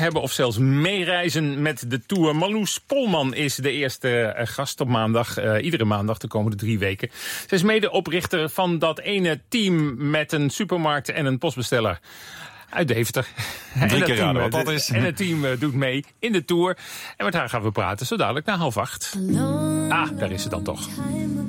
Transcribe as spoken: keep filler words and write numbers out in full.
hebben of zelfs meereizen met de Tour. Marloes Polman is de eerste uh, gast op maandag. Uh, iedere maandag de komende drie weken. Ze is medeoprichter van dat ene team met een supermarkt en een postbesteller. Uit Deventer. Drie keer raden team, wat dat is. En het team uh, doet mee in de Tour. En met haar gaan we praten zo dadelijk na half acht. Ah, daar is ze dan toch.